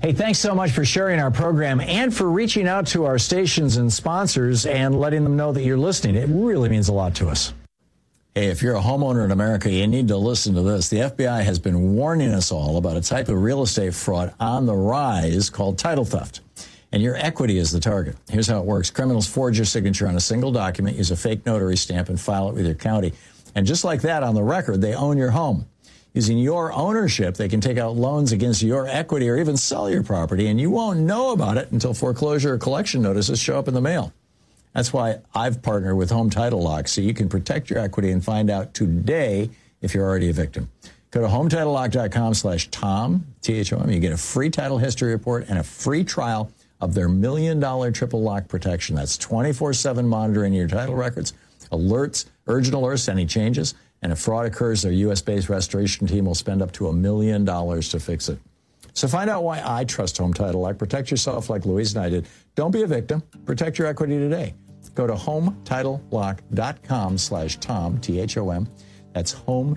Hey, thanks so much for sharing our program and for reaching out to our stations and sponsors and letting them know that you're listening. It really means a lot to us. Hey, if you're a homeowner in America, you need to listen to this. The FBI has been warning us all about a type of real estate fraud on the rise called title theft. And your equity is the target. Here's how it works. Criminals forge your signature on a single document, use a fake notary stamp, and file it with your county. And just like that, on the record, they own your home. Using your ownership, they can take out loans against your equity or even sell your property, and you won't know about it until foreclosure or collection notices show up in the mail. That's why I've partnered with Home Title Lock, so you can protect your equity and find out today if you're already a victim. Go to HometitleLock.com/Tom, T-H-O-M. You get a free title history report and a free trial of their $1 million triple lock protection. That's 24/7 monitoring your title records, alerts, urgent alerts to any changes, and if fraud occurs, their U.S.-based restoration team will spend up to $1 million to fix it. So find out why I trust Home Title Lock. Protect yourself like Louise and I did. Don't be a victim. Protect your equity today. Go to HometitleLock.com/Tom, T-H-O-M. That's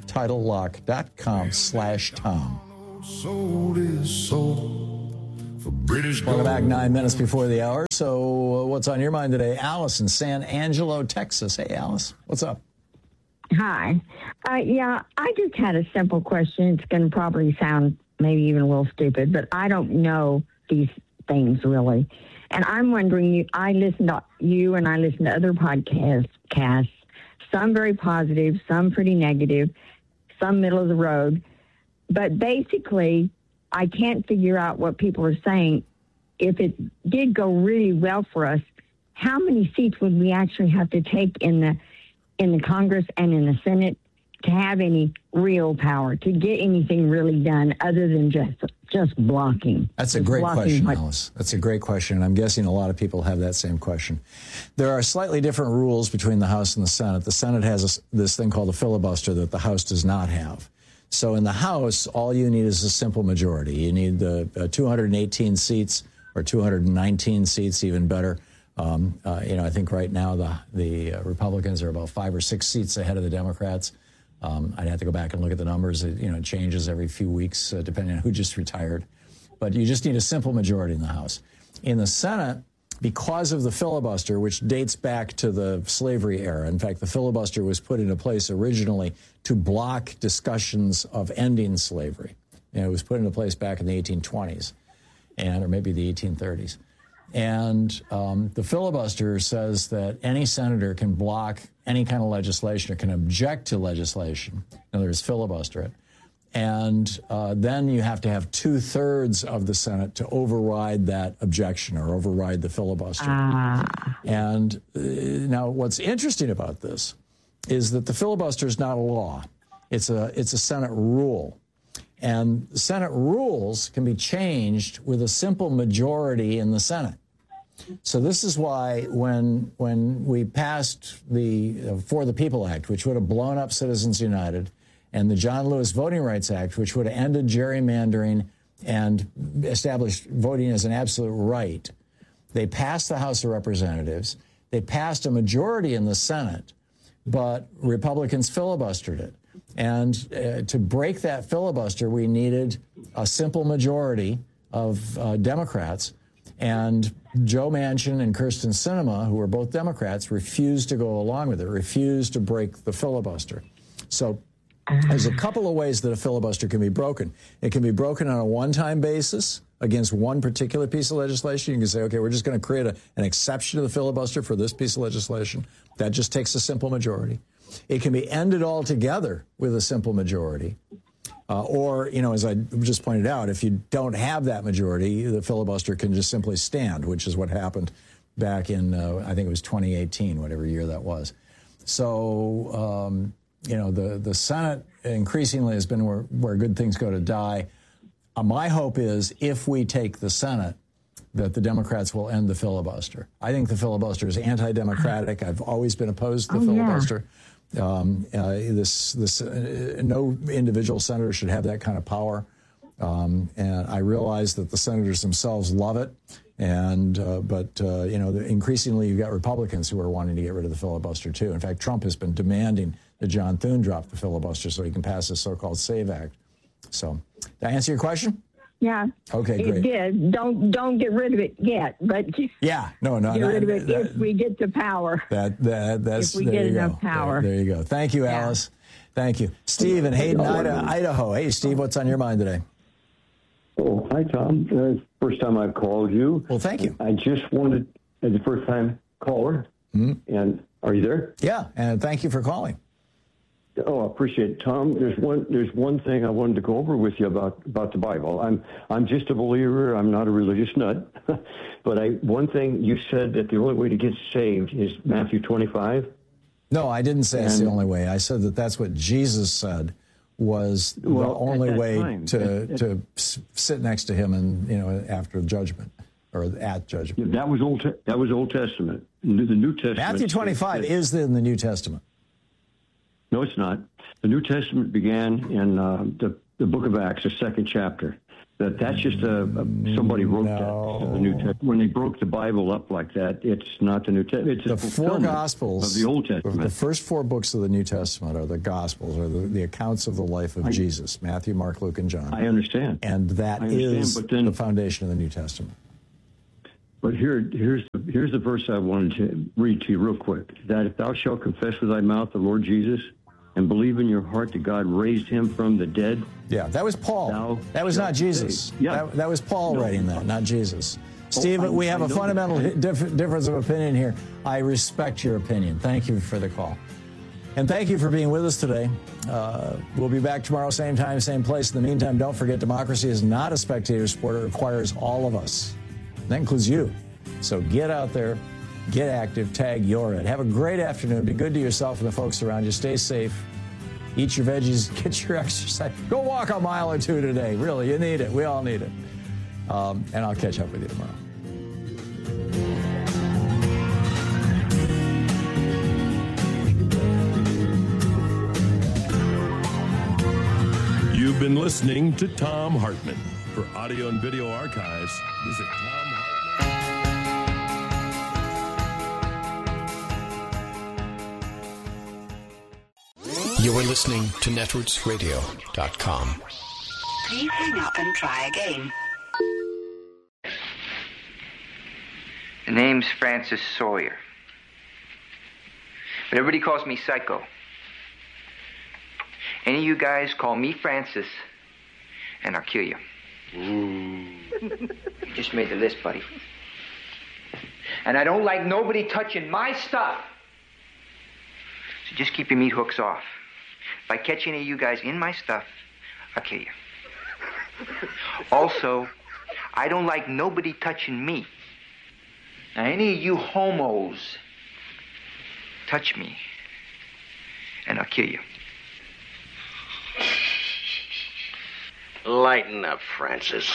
HometitleLock.com/Tom. Welcome back, 9 minutes before the hour. So what's on your mind today? Alice in San Angelo, Texas. Hey, Alice, what's up? Hi. I just had a simple question. It's going to probably sound maybe even a little stupid, but I don't know these things really. And I'm wondering, I listen to you and I listen to other podcasts, some very positive, some pretty negative, some middle of the road. But basically, I can't figure out what people are saying. If it did go really well for us, how many seats would we actually have to take in the Congress and in the Senate to have any real power, to get anything really done other than just blocking? That's a great question, Alice. That's a great question. And I'm guessing a lot of people have that same question. There are slightly different rules between the House and the Senate. The Senate has this thing called a filibuster that the House does not have. So in the House, all you need is a simple majority. You need the 218 seats or 219 seats, even better. I think right now the Republicans are about 5 or 6 seats ahead of the Democrats. I'd have to go back and look at the numbers. It changes every few weeks depending on who just retired. But you just need a simple majority in the House. In the Senate, because of the filibuster, which dates back to the slavery era. In fact, the filibuster was put into place originally to block discussions of ending slavery. It was put into place back in the 1820s or maybe the 1830s. And the filibuster says that any senator can block any kind of legislation or can object to legislation. In other words, filibuster it. And then you have to have 2/3 of the Senate to override that objection or override the filibuster. And now what's interesting about this is that the filibuster is not a law. It's a Senate rule. And Senate rules can be changed with a simple majority in the Senate. So this is why when we passed the For the People Act, which would have blown up Citizens United, and the John Lewis Voting Rights Act, which would have ended gerrymandering and established voting as an absolute right, they passed the House of Representatives. They passed a majority in the Senate, but Republicans filibustered it. And to break that filibuster, we needed a simple majority of Democrats. And Joe Manchin and Kyrsten Sinema, who were both Democrats, refused to go along with it, refused to break the filibuster. So there's a couple of ways that a filibuster can be broken. It can be broken on a one-time basis against one particular piece of legislation. You can say, okay, we're just going to create an exception to the filibuster for this piece of legislation. That just takes a simple majority. It can be ended altogether with a simple majority. Or, as I just pointed out, if you don't have that majority, the filibuster can just simply stand, which is what happened back in, I think it was 2018, whatever year that was. So, the Senate increasingly has been where good things go to die. My hope is if we take the Senate, that the Democrats will end the filibuster. I think the filibuster is anti-democratic. I've always been opposed to the filibuster. No individual senator should have that kind of power. And I realize that the senators themselves love it. But increasingly you've got Republicans who are wanting to get rid of the filibuster, too. In fact, Trump has been demanding that John Thune drop the filibuster so he can pass the so-called SAVE Act. So, did I answer your question? Yeah. Okay, great. It did. Don't get rid of it yet, but yeah, no, get rid of it if we get to power. That's if we get enough power. There you go. Thank you, Alice. Thank you, Steve in Hayden, Idaho. Hey, Steve, what's on your mind today? Oh, hi, Tom. First time I've called you. Well, thank you. I just wanted, as a first-time caller, and are you there? Yeah, and thank you for calling. Oh, I appreciate it, Tom. There's one thing I wanted to go over with you about the Bible. I'm just a believer. I'm not a religious nut, but one thing you said that the only way to get saved is Matthew 25. No, I didn't say it's the only way. I said that's what Jesus said was the only way to sit next to him and after judgment or at judgment. Yeah, that was Old Testament. The New Testament. Matthew 25 is in the New Testament. No, it's not. The New Testament began in the book of Acts, the 2nd chapter. That's just somebody wrote that. The New Testament. When they broke the Bible up like that, it's not the New Testament. It's the four Gospels of the Old Testament. The first 4 books of the New Testament are the Gospels, or the accounts of the life of Jesus: Matthew, Mark, Luke, and John. I understand, and that is the foundation of the New Testament. But here's the verse I wanted to read to you real quick. That if thou shalt confess with thy mouth the Lord Jesus, and believe in your heart that God raised him from the dead. Yeah, that was Paul. That was not Jesus. Yeah. That was Paul writing that, not Jesus. Steve, we have a fundamental difference of opinion here. I respect your opinion. Thank you for the call. And thank you for being with us today. We'll be back tomorrow, same time, same place. In the meantime, don't forget, democracy is not a spectator sport. It requires all of us. That includes you. So get out there. Get active, tag your it. Have a great afternoon. Be good to yourself and the folks around you. Stay safe. Eat your veggies. Get your exercise. Go walk a mile or 2 today. Really, you need it. We all need it. And I'll catch up with you tomorrow. You've been listening to Thom Hartmann. For audio and video archives, visit Thom Hartmann. You are listening to netrootsradio.com. Please hang up and try again. The name's Francis Sawyer. But everybody calls me Psycho. Any of you guys call me Francis, and I'll kill you. You just made the list, buddy. And I don't like nobody touching my stuff. So just keep your meat hooks off. If I catch any of you guys in my stuff, I'll kill you. Also, I don't like nobody touching me. Now, any of you homos touch me, and I'll kill you. Lighten up, Francis.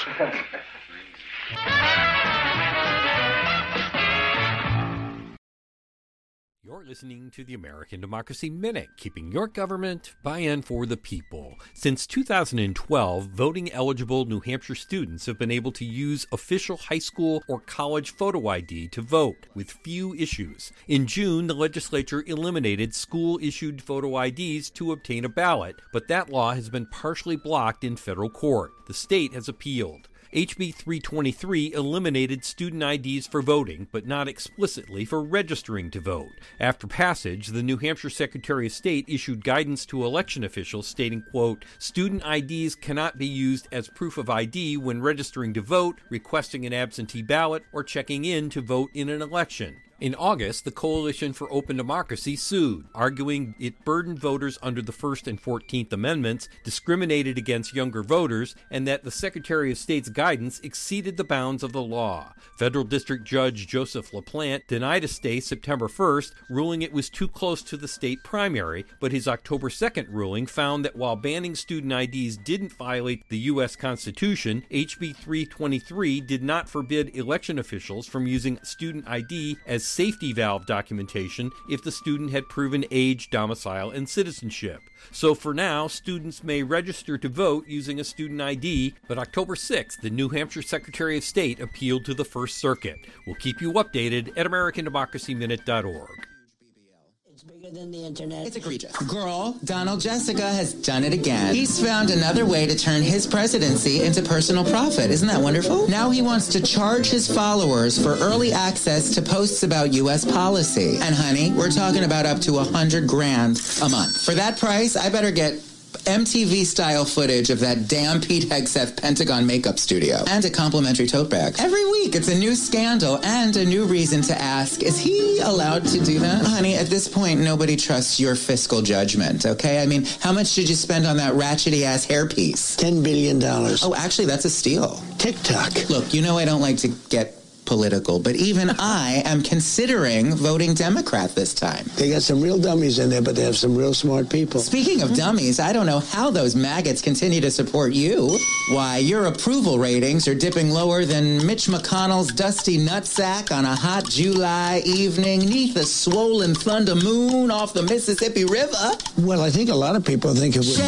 You're listening to the American Democracy Minute, keeping your government by and for the people. Since 2012, voting-eligible New Hampshire students have been able to use official high school or college photo ID to vote, with few issues. In June, the legislature eliminated school-issued photo IDs to obtain a ballot, but that law has been partially blocked in federal court. The state has appealed. HB 323 eliminated student IDs for voting, but not explicitly for registering to vote. After passage, the New Hampshire Secretary of State issued guidance to election officials stating, quote, student IDs cannot be used as proof of ID when registering to vote, requesting an absentee ballot, or checking in to vote in an election. In August, the Coalition for Open Democracy sued, arguing it burdened voters under the First and 14th Amendments, discriminated against younger voters, and that the Secretary of State's guidance exceeded the bounds of the law. Federal District Judge Joseph LaPlante denied a stay September 1st, ruling it was too close to the state primary, but his October 2nd ruling found that while banning student IDs didn't violate the U.S. Constitution, HB 323 did not forbid election officials from using student ID as safety valve documentation if the student had proven age, domicile, and citizenship. So for now, students may register to vote using a student ID, but October 6th, the New Hampshire Secretary of State appealed to the First Circuit. We'll keep you updated at AmericanDemocracyMinute.org. Bigger than the internet. It's egregious. Girl, Donald Jessica has done it again. He's found another way to turn his presidency into personal profit. Isn't that wonderful? Now he wants to charge his followers for early access to posts about U.S. policy. And honey, we're talking about up to $100,000 a month. For that price, I better get MTV-style footage of that damn Pete Hegseth Pentagon makeup studio and a complimentary tote bag. Every week, it's a new scandal and a new reason to ask, is he allowed to do that? Honey, at this point, nobody trusts your fiscal judgment, okay? I mean, how much did you spend on that ratchety-ass hairpiece? $10 billion. Oh, actually, that's a steal. TikTok. Look, you know I don't like to get political, but even I am considering voting Democrat this time. They got some real dummies in there, but they have some real smart people. Speaking of dummies, I don't know how those maggots continue to support you. Why, your approval ratings are dipping lower than Mitch McConnell's dusty nutsack on a hot July evening neath a swollen thunder moon off the Mississippi River. Well, I think a lot of people think it would